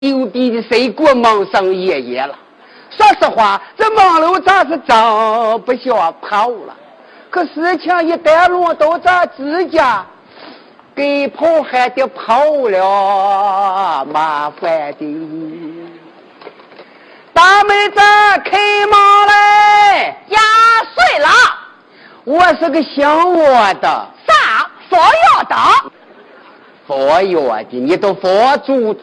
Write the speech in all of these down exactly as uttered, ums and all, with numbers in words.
有逼的谁过忙上爷爷了？说实话，这忙路咋是早不想跑了？可事情一旦落到咱自家，给跑还得跑了，麻烦的。大妹子开忙嘞， 压碎了。 我是个想我的。 啥？佛药的？ 佛药的，你都佛祖。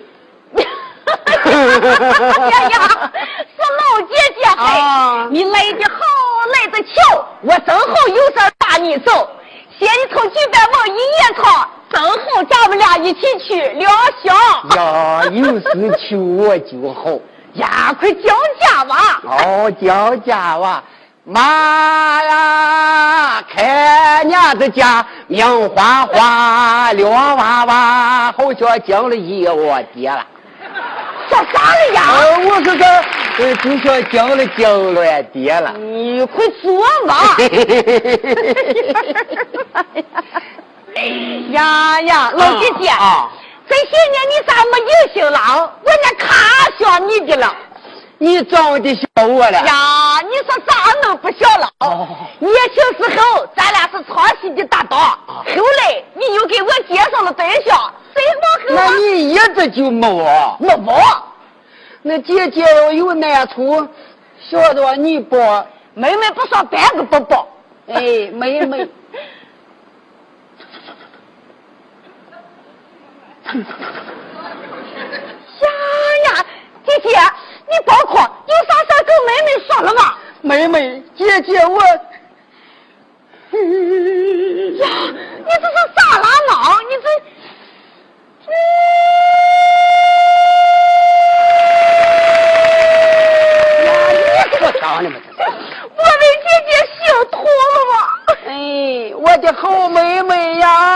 呀呀，是老姐姐嘿、啊！你来的好，来的巧，我正好有事带你走。先你从举办往一夜场，正好咱们俩一起去疗伤。 呀，有事求我就好。 呀，快叫价吧！ 哦，叫价吧！妈呀，看娘子家棉花花，亮娃娃，好像讲了一我爹了。 说啥了呀？ 呃、我是个，呃，就像讲了讲了爹了。 你快坐吧。呀呀，老姐姐。啊啊这些年你咋没有新郎？我那卡想你的了。 你长得小我了呀！你说咋能不小了？哦、年轻时候咱俩是唱戏的搭档，哦、后来你又给我介绍了对象，谁往后？ 那你一直就没我？ 没我？ 那姐姐要有难处，晓得你帮妹妹不说半个不帮。 哎，妹妹。 呀呀，姐姐，你包括有啥事跟妹妹说了吗？ 妹妹，姐姐我， 嗯、呀，你这是啥啦闹？你这，嗯、 呀，你可想的吗？ 我为姐姐心痛了吗？ 哎，我的好妹妹呀！